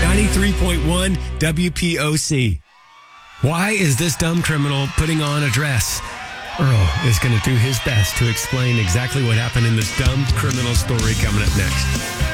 93.1 WPOC. Why is this dumb criminal putting on a dress? Earl is going to do his best to explain exactly what happened in this dumb criminal story coming up next.